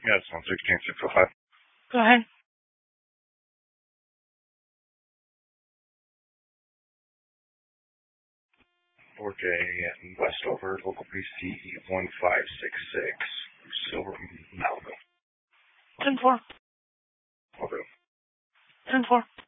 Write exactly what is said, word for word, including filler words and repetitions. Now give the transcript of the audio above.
Yeah, it's one sixteen six oh five. Go ahead. four J and Westover, local P C one five six six, Silver Malibu. ten four. Okay. ten four.